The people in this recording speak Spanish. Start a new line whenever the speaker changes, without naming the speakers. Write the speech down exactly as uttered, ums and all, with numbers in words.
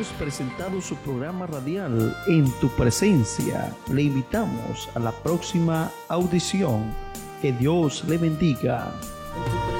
hemos presentado su programa radial En tu Presencia. Le invitamos a la próxima audición. Que Dios le bendiga.